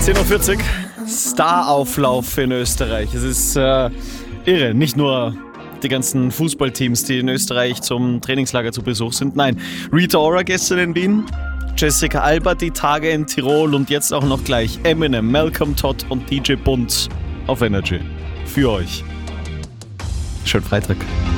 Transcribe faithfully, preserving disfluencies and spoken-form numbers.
zehn Uhr vierzig, Starauflauf in Österreich. Es ist äh, irre, nicht nur die ganzen Fußballteams, die in Österreich zum Trainingslager zu Besuch sind. Nein, Rita Ora gestern in Wien, Jessica Alba die Tage in Tirol und jetzt auch noch gleich Eminem, Malcolm Todd und D J Bunz auf Energy. Für euch. Schönen Freitag.